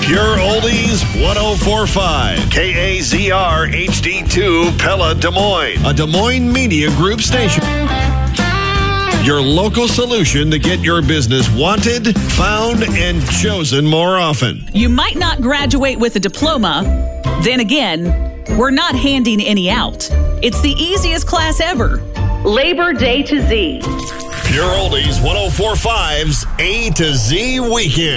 Pure Oldies 1045. KAZR HD2 Pella, Des Moines. A Des Moines Media Group station. Your local solution to get your business wanted, found, and chosen more often. You might not graduate with a diploma. Then again, we're not handing any out. It's the easiest class ever. Labor Day to Z. Pure Oldies 1045's A to Z Weekend.